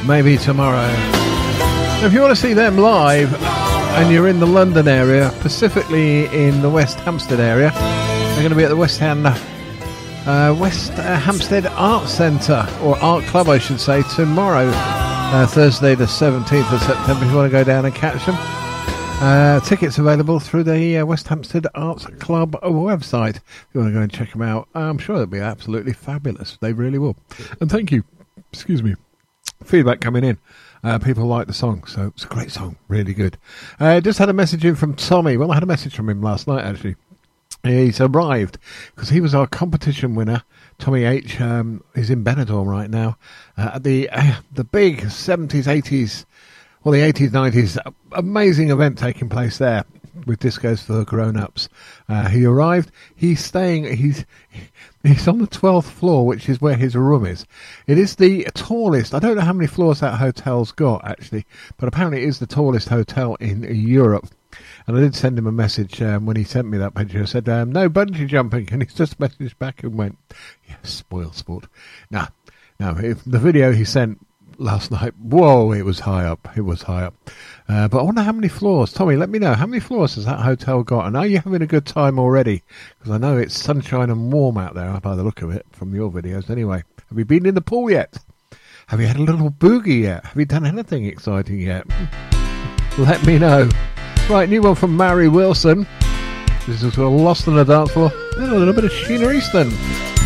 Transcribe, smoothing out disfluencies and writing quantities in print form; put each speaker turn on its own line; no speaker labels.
maybe tomorrow. If you want to see them live and you're in the London area, specifically in the West Hampstead area, they're going to be at the West Hampstead Art Centre, or Art Club I should say, tomorrow, Thursday the 17th of September, if you want to go down and catch them. Tickets available through the West Hampstead Arts Club website. If you want to go and check them out, I'm sure they'll be absolutely fabulous. They really will. And thank you. Excuse me. Feedback coming in. People like the song, so it's a great song. Really good. Just had a message in from Tommy. Well, I had a message from him last night, actually. He's arrived because he was our competition winner. Tommy H. is in Benidorm right now at the big 70s, 80s, well, the 80s, 90s, amazing event taking place there with discos for grown-ups. He arrived. He's staying. He's on the 12th floor, which is where his room is. It is the tallest. I don't know how many floors that hotel's got actually, but apparently it is the tallest hotel in Europe. And I did send him a message when he sent me that picture. I said, no bungee jumping. And he's just messaged back and went, yeah, spoil sport. Now, the video he sent last night, whoa, it was high up. It was high up. But I wonder how many floors. Tommy, let me know. How many floors has that hotel got? And are you having a good time already? Because I know it's sunshine and warm out there, by the look of it, from your videos anyway. Have you been in the pool yet? Have you had a little boogie yet? Have you done anything exciting yet? Let me know. Right, new one from Mary Wilson. This is Lost on the Dance Floor. And a little bit of Sheena Easton.